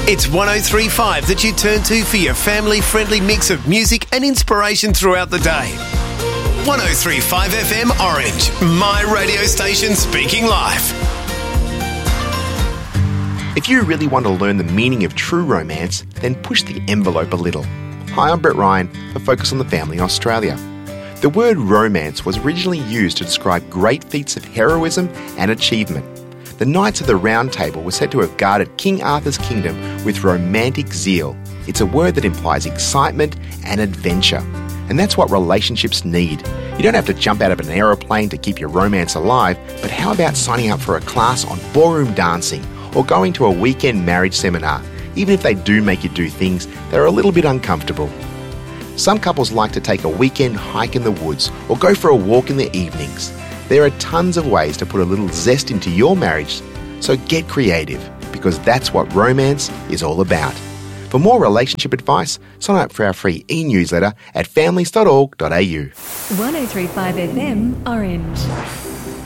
It's 103.5 that you turn to for your family-friendly mix of music and inspiration throughout the day. 103.5 FM Orange, my radio station speaking live. If you really want to learn the meaning of true romance, then push the envelope a little. Hi, I'm Brett Ryan for Focus on the Family Australia. The word romance was originally used to describe great feats of heroism and achievement. The Knights of the Round Table were said to have guarded King Arthur's kingdom with romantic zeal. It's a word that implies excitement and adventure. And that's what relationships need. You don't have to jump out of an aeroplane to keep your romance alive, but how about signing up for a class on ballroom dancing or going to a weekend marriage seminar, even if they do make you do things that are a little bit uncomfortable? Some couples like to take a weekend hike in the woods or go for a walk in the evenings. There are tons of ways to put a little zest into your marriage, so get creative, because that's what romance is all about. For more relationship advice, sign up for our free e-newsletter at families.org.au. 103.5 FM Orange.